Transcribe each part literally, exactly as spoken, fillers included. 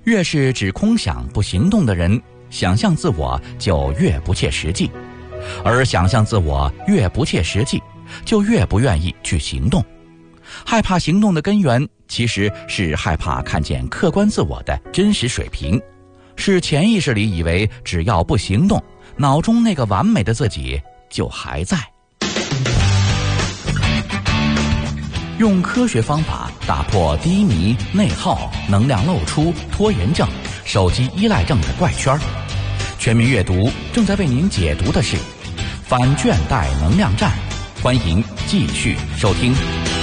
越是只空想不行动的人，想象自我就越不切实际，而想象自我越不切实际，就越不愿意去行动。害怕行动的根源其实是害怕看见客观自我的真实水平，是潜意识里以为只要不行动，脑中那个完美的自己就还在。用科学方法打破低迷、内耗、能量漏出、拖延症、手机依赖症的怪圈。全民阅读正在为您解读的是反倦怠能量战，欢迎继续收听。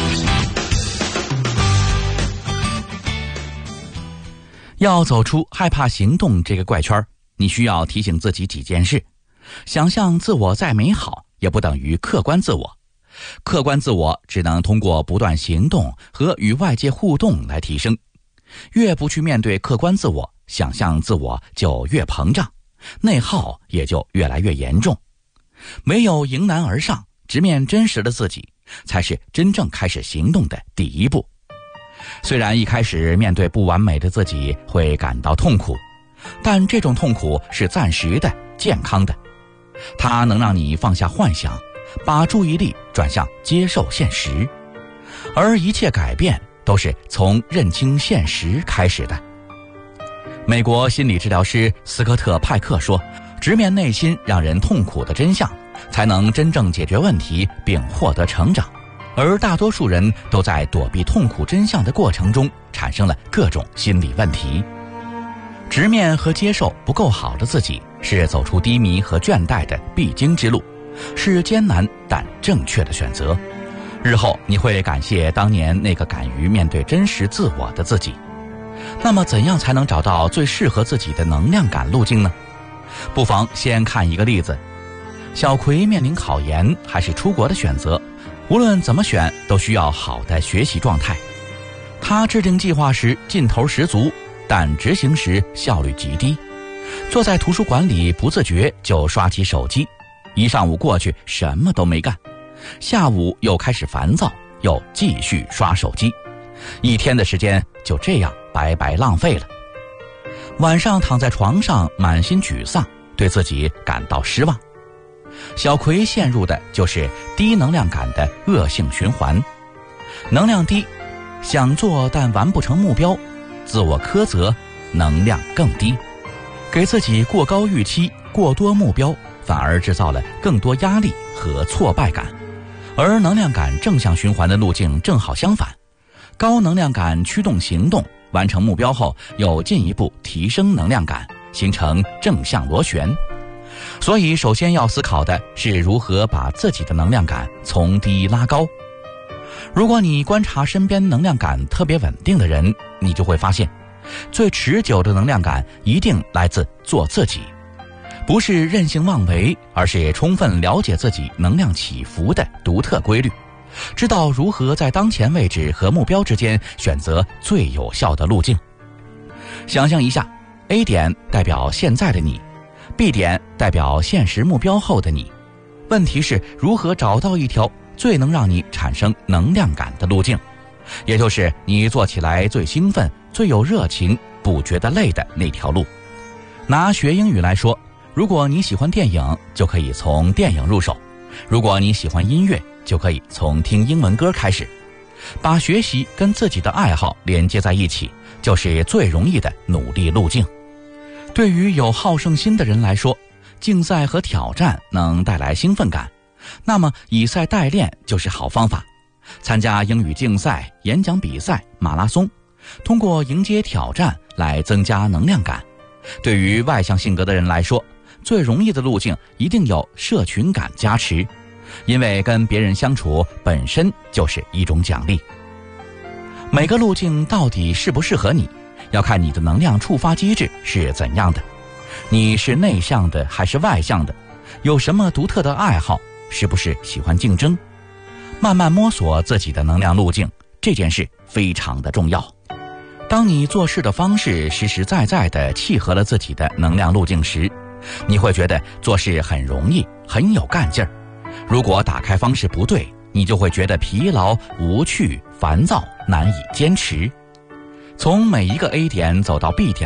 要走出害怕行动这个怪圈，你需要提醒自己几件事。想象自我再美好，也不等于客观自我。客观自我只能通过不断行动和与外界互动来提升。越不去面对客观自我，想象自我就越膨胀，内耗也就越来越严重。唯有迎难而上，直面真实的自己，才是真正开始行动的第一步。虽然一开始面对不完美的自己会感到痛苦，但这种痛苦是暂时的、健康的。它能让你放下幻想，把注意力转向接受现实。而一切改变都是从认清现实开始的。美国心理治疗师斯科特·派克说，直面内心让人痛苦的真相，才能真正解决问题并获得成长。而大多数人都在躲避痛苦真相的过程中产生了各种心理问题。直面和接受不够好的自己，是走出低迷和倦怠的必经之路，是艰难但正确的选择。日后你会感谢当年那个敢于面对真实自我的自己。那么怎样才能找到最适合自己的能量感路径呢？不妨先看一个例子。小葵面临考研还是出国的选择，无论怎么选都需要好的学习状态。他制定计划时劲头十足，但执行时效率极低。坐在图书馆里不自觉就刷起手机，一上午过去什么都没干，下午又开始烦躁，又继续刷手机，一天的时间就这样白白浪费了。晚上躺在床上满心沮丧，对自己感到失望。小葵陷入的就是低能量感的恶性循环。能量低，想做但完不成目标，自我苛责，能量更低。给自己过高预期、过多目标，反而制造了更多压力和挫败感。而能量感正向循环的路径正好相反，高能量感驱动行动，完成目标后又进一步提升能量感，形成正向螺旋。所以首先要思考的是如何把自己的能量感从低拉高。如果你观察身边能量感特别稳定的人，你就会发现，最持久的能量感一定来自做自己。不是任性妄为，而是充分了解自己能量起伏的独特规律，知道如何在当前位置和目标之间选择最有效的路径。想象一下， A 点代表现在的你， B 点代表现实目标后的你。问题是如何找到一条最能让你产生能量感的路径，也就是你做起来最兴奋、最有热情、不觉得累的那条路。拿学英语来说，如果你喜欢电影，就可以从电影入手；如果你喜欢音乐，就可以从听英文歌开始。把学习跟自己的爱好连接在一起，就是最容易的努力路径。对于有好胜心的人来说，竞赛和挑战能带来兴奋感，那么以赛代练就是好方法。参加英语竞赛、演讲比赛、马拉松，通过迎接挑战来增加能量感。对于外向性格的人来说，最容易的路径一定有社群感加持，因为跟别人相处本身就是一种奖励。每个路径到底适不适合你，要看你的能量触发机制是怎样的。你是内向的还是外向的？有什么独特的爱好？是不是喜欢竞争？慢慢摸索自己的能量路径，这件事非常的重要。当你做事的方式实实在在地契合了自己的能量路径时，你会觉得做事很容易，很有干劲儿。如果打开方式不对，你就会觉得疲劳、无趣、烦躁，难以坚持。从每一个 A 点走到 B 点